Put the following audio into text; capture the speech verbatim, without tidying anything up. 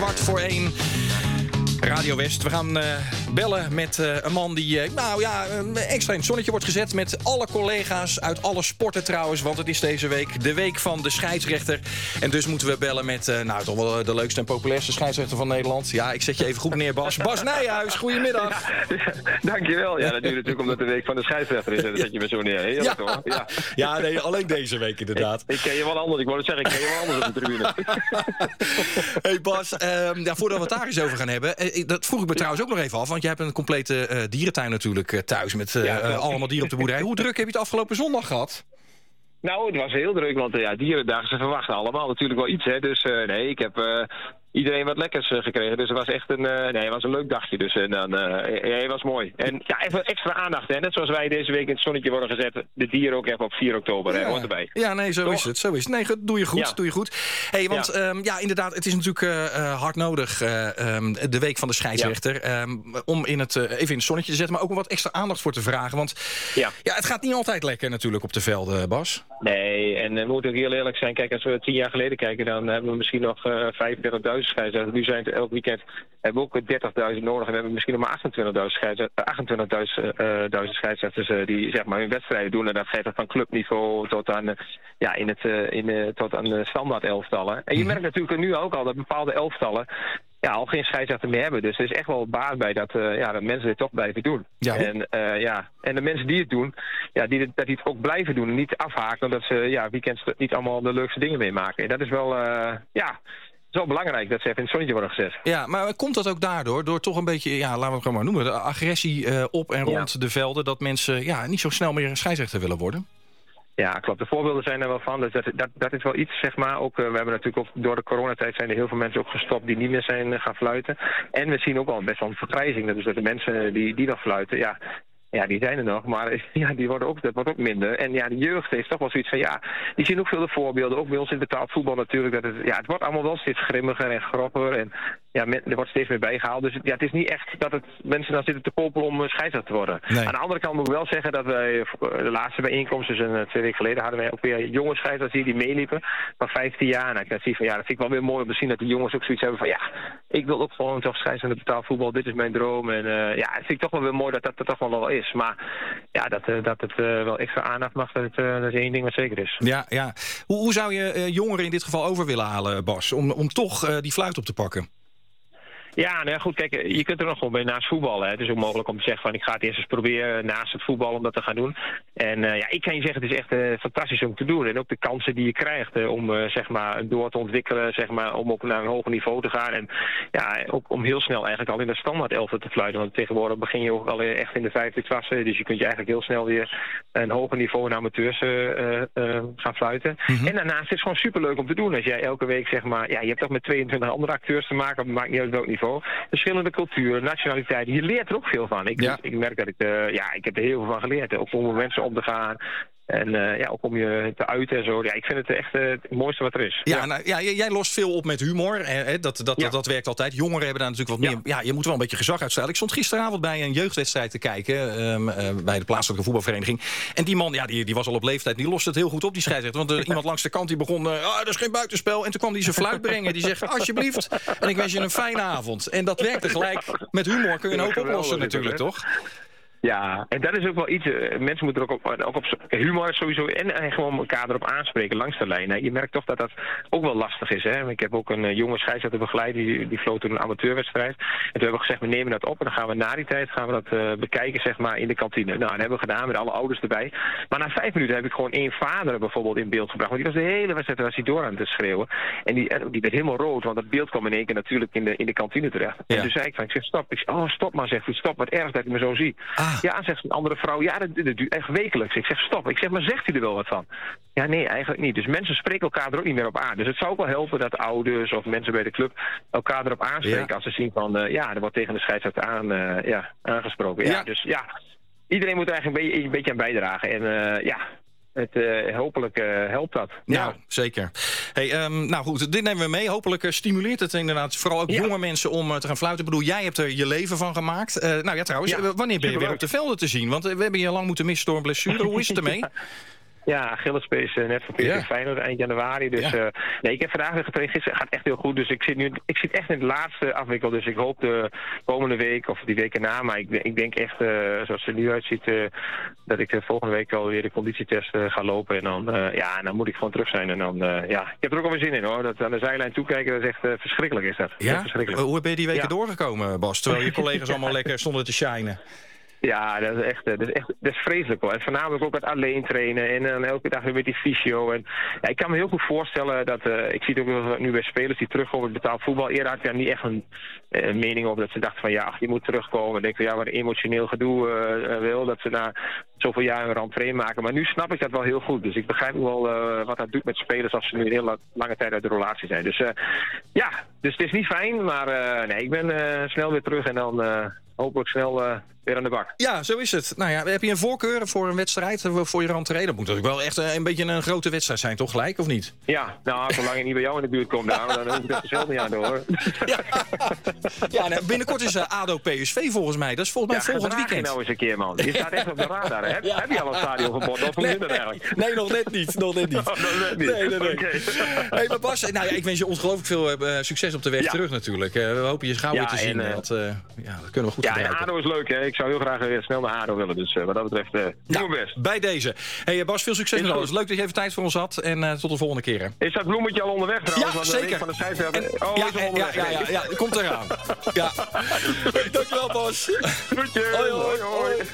kwart voor één. Radio West. We gaan uh, bellen met uh, een man die, uh, nou ja, uh, extra in het zonnetje wordt gezet met alle collega's uit alle sporten trouwens. Want het is deze week de week van de scheidsrechter. En dus moeten we bellen met, uh, nou toch wel de leukste en populairste scheidsrechter van Nederland. Ja, ik zet je even goed neer, Bas. Bas Nijhuis, goedemiddag. Ja, ja, dankjewel. Ja, dat duurt natuurlijk omdat de week van de scheidsrechter is. Dan zet je me zo neer. Heerlijk, ja. Hoor. Ja. ja, nee, alleen deze week inderdaad. Ik, ik ken je wel anders. Ik wou het zeggen, ik ken je wel anders op de tribune. Hey Bas, uh, ja, voordat we het daar eens over gaan hebben. Uh, dat vroeg ik me trouwens ook nog even af. Want jij hebt een complete uh, dierentuin natuurlijk uh, thuis. Met uh, ja, uh, allemaal dieren op de boerderij. Hoe druk heb je het afgelopen zondag gehad? Nou, het was heel druk. Want uh, ja, dierendagen, ze verwachten allemaal natuurlijk wel iets. Hè. Dus uh, nee, ik heb... Uh, Iedereen wat lekkers uh, gekregen. Dus het was echt een, uh, nee, het was een leuk dagje. Dus en dan, uh, ja, het was mooi. En ja, even extra aandacht. Hè. Net zoals wij deze week in het zonnetje worden gezet. De dieren ook even op vier oktober. Hè. Ja. Hoort erbij. Ja, nee, zo Toch? is het. Zo is het. Nee, doe je goed. Ja. Doe je goed. Hey, want ja. Um, ja, inderdaad, het is natuurlijk uh, hard nodig. Uh, um, de week van de scheidsrechter. Ja. Um, om in het, uh, even in het zonnetje te zetten. Maar ook wat extra aandacht voor te vragen. Want ja. Ja, het gaat niet altijd lekker natuurlijk op de velden, Bas. Nee, en we uh, moeten ook heel eerlijk zijn. Kijk, als we tien jaar geleden kijken, dan hebben we misschien nog uh, vijfendertigduizend scheidsrechters. Nu zijn elk weekend hebben we ook dertigduizend nodig. En we hebben misschien nog maar achtentwintigduizend scheidsrechters uh, die zeg maar hun wedstrijden doen. En dat geeft het van clubniveau tot aan, uh, ja, in het, uh, in, uh, tot aan uh, standaard elftallen. En je merkt natuurlijk nu ook al dat bepaalde elftallen ja, al geen scheidsrechter meer hebben. Dus er is echt wel baat bij dat, uh, ja, dat mensen dit toch blijven doen. Ja. En, uh, ja, en de mensen die het doen, ja, die, dat die het ook blijven doen. En niet afhaken omdat ze ja, weekends niet allemaal de leukste dingen meemaken. En dat is wel, uh, ja... Het is wel belangrijk dat ze even in het zonnetje worden gezet. Ja, maar komt dat ook daardoor? Door toch een beetje, ja, laten we het gewoon maar noemen... de agressie uh, op en rond ja. de velden... dat mensen ja, niet zo snel meer een scheidsrechter willen worden? Ja, klopt. De voorbeelden zijn er wel van. Dus dat, dat, dat is wel iets, zeg maar. Ook, uh, we hebben natuurlijk ook door de coronatijd zijn er heel veel mensen ook gestopt die niet meer zijn uh, gaan fluiten. En we zien ook al best wel een vergrijzing. Dus dat de mensen die, die nog fluiten, ja... Ja, die zijn er nog, maar ja, die worden ook, dat wordt ook minder. En ja, de jeugd heeft toch wel zoiets van, ja, die zien ook veel de voorbeelden. Ook bij ons in betaald voetbal natuurlijk. Dat het, ja, het wordt allemaal wel steeds grimmiger en groffer. En ja, men, er wordt steeds meer bijgehaald. Dus ja, het is niet echt dat het mensen dan zitten te popelen om scheidsrechter te worden. Nee. Aan de andere kant moet ik wel zeggen dat wij de laatste bijeenkomst, dus een, twee weken geleden, hadden wij ook weer jonge scheidsrechters die meeliepen van vijftien jaar. En ik zie van, ja, dat vind ik wel weer mooi om te zien dat die jongens ook zoiets hebben van, ja, ik wil ook gewoon toch scheidsrechter betaald voetbal. Dit is mijn droom. En uh, ja, dat vind ik toch wel weer mooi dat dat er toch wel wel is. Maar ja, dat, uh, dat het uh, wel extra aandacht mag, dat, uh, dat is één ding wat zeker is. Ja, ja. Hoe, hoe zou je uh, jongeren in dit geval over willen halen, Bas, om, om toch uh, die fluit op te pakken? Ja, nou ja, goed, kijk, je kunt er nog gewoon bij naast voetballen. Hè. Het is ook mogelijk om te zeggen van ik ga het eerst eens proberen naast het voetbal om dat te gaan doen. En uh, ja, ik kan je zeggen, het is echt uh, fantastisch om te doen. En ook de kansen die je krijgt uh, om uh, zeg maar door te ontwikkelen, zeg maar, om ook naar een hoger niveau te gaan. En ja, ook om heel snel eigenlijk al in de standaard elftal te fluiten. Want tegenwoordig begin je ook al echt in de vijfde klasse. Dus je kunt je eigenlijk heel snel weer een hoger niveau in amateurs uh, uh, gaan fluiten. Mm-hmm. En daarnaast is het gewoon superleuk om te doen. Als jij elke week zeg maar, ja, je hebt toch met tweeëntwintig andere acteurs te maken, het maakt niet uit welk niveau. Verschillende culturen, nationaliteiten. Je leert er ook veel van. Ik, ja. ik merk dat ik, uh, ja, ik heb er heel veel van geleerd. Ook om met mensen om te gaan. En uh, ja, ook om je te uiten en zo. Ja, ik vind het echt uh, het mooiste wat er is. Ja, ja. Nou, ja, jij lost veel op met humor. Hè? Dat, dat, ja. dat, dat werkt altijd. Jongeren hebben daar natuurlijk wat meer... Ja, ja je moet wel een beetje gezag uitstralen. Ik stond gisteravond bij een jeugdwedstrijd te kijken. Um, uh, bij de plaatselijke voetbalvereniging. En die man, ja, die, die was al op leeftijd. Die loste het heel goed op, die scheidsrechter. Want uh, iemand langs de kant die begon... Uh, ah, dat is geen buitenspel. En toen kwam hij zijn fluit brengen. Die zegt, alsjeblieft. En ik wens je een fijne avond. En dat werkt tegelijk. Met humor kun je een hoop oplossen natuurlijk, toch? Ja, en dat is ook wel iets. Uh, mensen moeten er ook op, ook op humor sowieso en, en gewoon elkaar erop aanspreken langs de lijn. Hè. Je merkt toch dat dat ook wel lastig is. Hè. Ik heb ook een uh, jonge scheidsrechter begeleid, die, die floot toen een amateurwedstrijd. En toen hebben we gezegd, we nemen dat op en dan gaan we na die tijd gaan we dat uh, bekijken zeg maar, in de kantine. Nou, dat hebben we gedaan met alle ouders erbij. Maar na vijf minuten heb ik gewoon één vader bijvoorbeeld in beeld gebracht. Want die was de hele wedstrijd was hij door aan het schreeuwen. En die, en die werd helemaal rood, want dat beeld kwam in één keer natuurlijk in de, in de kantine terecht. Ja. En toen zei ik van, ik zeg stop. Ik zeg, oh stop maar, zegt hij, stop, wat erg dat ik me zo zie. Ah. Ja, zegt een andere vrouw, ja, dat, dat duurt echt wekelijks. Ik zeg, stop. Ik zeg, maar zegt u er wel wat van? Ja, nee, eigenlijk niet. Dus mensen spreken elkaar er ook niet meer op aan. Dus het zou ook wel helpen dat ouders of mensen bij de club elkaar erop aanspreken. Ja. Als ze zien van, uh, ja, er wordt tegen de scheidsrechter aan, uh, ja, aangesproken. Ja, ja, dus ja, iedereen moet er eigenlijk een beetje, een beetje aan bijdragen. En uh, ja... Het, uh, hopelijk uh, helpt dat. Ja, nou, zeker. Hey, um, nou goed, dit nemen we mee. Hopelijk uh, stimuleert het inderdaad vooral ook ja. jonge mensen om uh, te gaan fluiten. Ik bedoel, jij hebt er je leven van gemaakt. Uh, nou ja, trouwens, ja, wanneer ben je weer op de velden te zien? Want uh, we hebben je lang moeten missen door een blessure. Hoe is het ermee? Ja, Achillespees uh, net voor P S V Ja. Feyenoord eind januari. Dus Ja. uh, nee, ik heb vandaag weer getraind. Gisteren gaat echt heel goed. Dus ik zit nu ik zit echt in het laatste afwikkel. Dus ik hoop de komende week of die weken na. Maar ik, ik denk echt, uh, zoals het er nu uitziet, uh, dat ik de volgende week wel weer de conditietest uh, ga lopen. En dan, uh, ja, en dan moet ik gewoon terug zijn. En dan, uh, ja, ik heb er ook alweer zin in hoor. Dat aan de zijlijn toekijken, dat is echt uh, verschrikkelijk is dat. Ja? Echt verschrikkelijk. Hoe ben je die weken Ja. doorgekomen, Bas? Terwijl je collega's allemaal lekker stonden te shinen. Ja, dat is echt, dat is echt dat is vreselijk hoor. En voornamelijk ook het alleen trainen en dan elke dag weer met die fysio. En, ja, ik kan me heel goed voorstellen dat, uh, ik zie het ook wel nu bij spelers die terugkomen in betaald voetbal. Eerder had ik daar niet echt een, een mening over dat ze dachten van ja, ach, je moet terugkomen. Ik denk van ja, wat een emotioneel gedoe uh, wil, dat ze na zoveel jaar een rentree maken. Maar nu snap ik dat wel heel goed. Dus ik begrijp wel uh, wat dat doet met spelers als ze nu een hele lange tijd uit de relatie zijn. Dus uh, ja, dus het is niet fijn, maar uh, nee, ik ben uh, snel weer terug en dan uh, hopelijk snel uh, weer aan de bak. Ja, zo is het. Nou ja, heb je een voorkeur voor een wedstrijd, voor je rentree? Dat moet natuurlijk wel echt een beetje een grote wedstrijd zijn, toch gelijk, of niet? Ja, nou, zolang ik niet bij jou in de buurt kom, nou, dan hoef ik dat zelf niet aan te horen. Ja, ja nou, binnenkort is uh, A D O P S V volgens mij. Dat is volgens mij ja, volgend weekend. Je nou eens een keer, man. Je staat echt op de radar. Heb, Ja. heb je al een stadionverbod? Of hoe Nee, zit dat eigenlijk? nee, nog net niet. Nog net niet. Oh, nog net niet. Nee, nee, nee. Okay. Hey, maar Bas, nou ja, ik wens je ongelooflijk veel uh, succes op de weg Ja. terug natuurlijk. Uh, we hopen je gauw Ja, weer te zien. en, uh, want, uh, ja, dat kunnen we goed Ja, en gebruiken. ADO is leuk, hè. Ik zou heel graag weer snel naar ADO willen. Dus uh, wat dat betreft, uh, doe mijn best. Bij deze. Hey Bas, veel succes Is met goed. alles. Leuk dat je even tijd voor ons had. En uh, tot de volgende keer. Hè. Is dat bloemetje al onderweg trouwens? Ja, Want de zeker. Rick van de Zijveld... En- Oh, ja, is al ja, onderweg. ja, ja, ja, komt eraan. Ja. Dankjewel, Bas. Groetjes. Hoi, hoi, hoi. hoi.